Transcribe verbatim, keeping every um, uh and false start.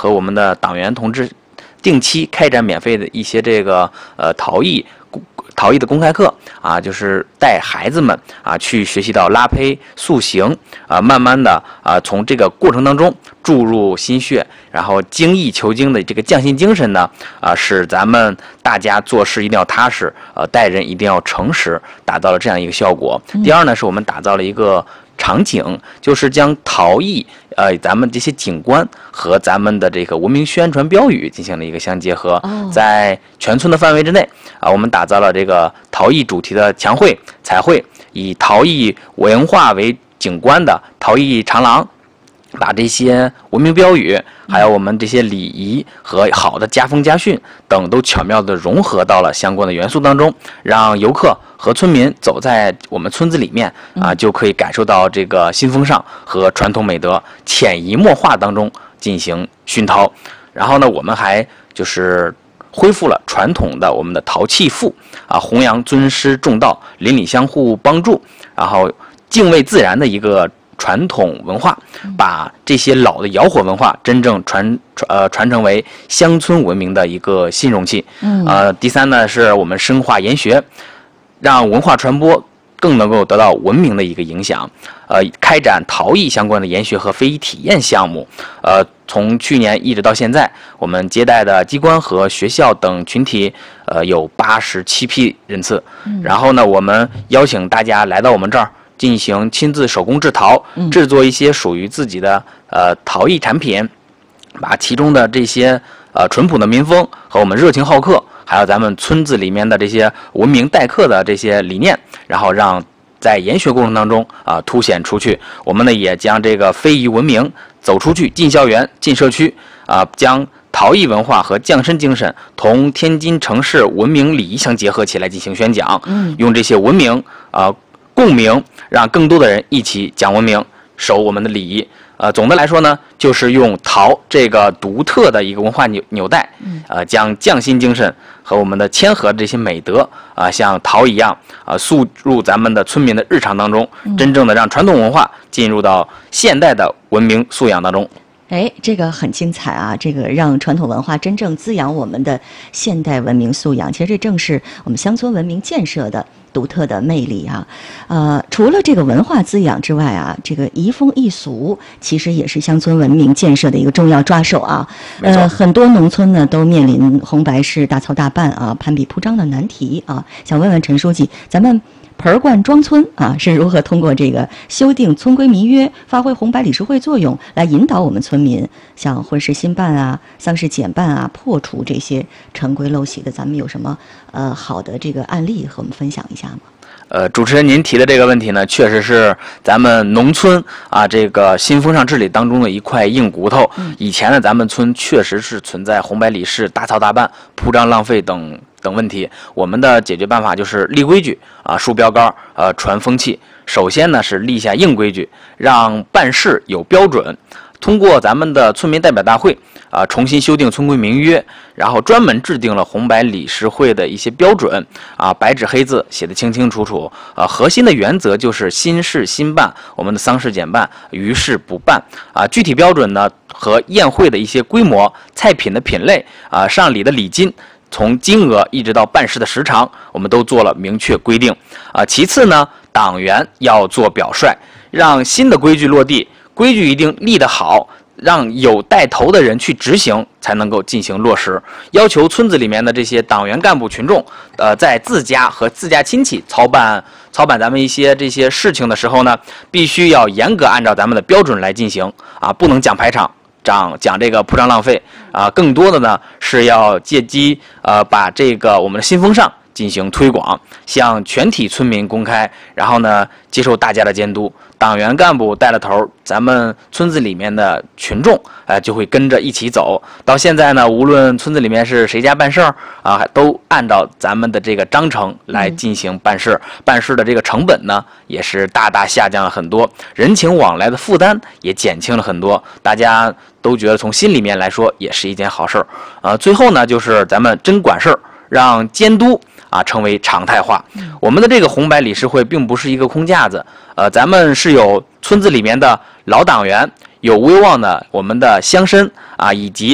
和我们的党员同志定期开展免费的一些这个呃陶艺陶艺的公开课啊，就是带孩子们啊去学习到拉胚塑形啊，慢慢的啊从这个过程当中注入心血，然后精益求精的这个匠心精神呢啊，使咱们大家做事一定要踏实，呃，待人一定要诚实，达到了这样一个效果。第二呢，是我们打造了一个场景，就是将陶艺呃咱们这些景观和咱们的这个文明宣传标语进行了一个相结合，在全村的范围之内啊，我们打造了这个陶艺主题的墙绘、彩绘，以陶艺文化为景观的陶艺长廊，把这些文明标语还有我们这些礼仪和好的家风家训等都巧妙地融合到了相关的元素当中，让游客和村民走在我们村子里面啊，就可以感受到这个新风尚和传统美德潜移默化当中进行熏陶。然后呢，我们还就是恢复了传统的我们的陶器赋啊，弘扬尊师重道、邻里相互帮助，然后敬畏自然的一个传统文化，把这些老的窑火文化真正传呃传承为乡村文明的一个新容器。嗯，呃，第三呢，是我们深化研学，让文化传播更能够得到文明的一个影响。呃，开展陶艺相关的研学和非遗体验项目。呃，从去年一直到现在，我们接待的机关和学校等群体，呃，有八十七批人次。嗯，然后呢，我们邀请大家来到我们这儿，进行亲自手工制陶，制作一些属于自己的呃陶艺产品，把其中的这些呃淳朴的民风和我们热情好客，还有咱们村子里面的这些文明待客的这些理念，然后让在研学过程当中啊、呃、凸显出去。我们呢也将这个非遗文明走出去，进校园、进社区啊、呃，将陶艺文化和匠身精神同天津城市文明礼仪相结合起来进行宣讲。嗯，用这些文明啊。呃共鸣，让更多的人一起讲文明，守我们的礼仪。呃，总的来说呢，就是用陶这个独特的一个文化纽纽带，呃，将匠心精神和我们的谦和这些美德啊、呃，像陶一样啊、呃，塑入咱们的村民的日常当中，真正的让传统文化进入到现代的文明素养当中。 哎，这个很精彩啊！这个让传统文化真正滋养我们的现代文明素养，其实这正是我们乡村文明建设的独特的魅力啊。呃，除了这个文化滋养之外啊，这个移风易俗其实也是乡村文明建设的一个重要抓手啊。呃，很多农村呢都面临红白事大操大办啊、攀比铺张的难题啊。想问问陈书记，咱们盆罐庄村啊是如何通过这个修订村规民约，发挥红白理事会作用，来引导我们村民像婚事新办啊、丧事简办啊，破除这些陈规陋习的？咱们有什么呃好的这个案例和我们分享一下吗？ 呃，主持人您提的这个问题呢，确实是咱们农村啊这个新风尚治理当中的一块硬骨头。嗯、以前呢，咱们村确实是存在红白理事大操大办、铺张浪费等等问题。我们的解决办法就是立规矩啊，竖标杆，呃，传风气。首先呢是立下硬规矩，让办事有标准。通过咱们的村民代表大会啊、呃，重新修订村规民约，然后专门制定了红白理事会的一些标准啊，白纸黑字写得清清楚楚。呃，核心的原则就是新事新办，我们的丧事简办，余事不办啊。具体标准呢和宴会的一些规模、菜品的品类啊、上礼的礼金，从金额一直到办事的时长，我们都做了明确规定啊。其次呢，党员要做表率，让新的规矩落地。规矩一定立得好，让有带头的人去执行，才能够进行落实。要求村子里面的这些党员干部群众，呃，在自家和自家亲戚操办操办咱们一些这些事情的时候呢，必须要严格按照咱们的标准来进行啊，不能讲排场。讲讲这个铺张浪费啊，更多的呢是要借机呃把这个我们的新风尚进行推广，向全体村民公开，然后呢接受大家的监督。党员干部带了头，咱们村子里面的群众呃就会跟着一起走。到现在呢，无论村子里面是谁家办事儿啊，都按照咱们的这个章程来进行办事，嗯、办事的这个成本呢也是大大下降了很多，人情往来的负担也减轻了很多，大家都觉得从心里面来说也是一件好事儿。呃，最后呢就是咱们真管事儿，让监督啊成为常态化。我们的这个红白理事会并不是一个空架子，呃，咱们是有村子里面的老党员，有威望的我们的乡绅啊，以及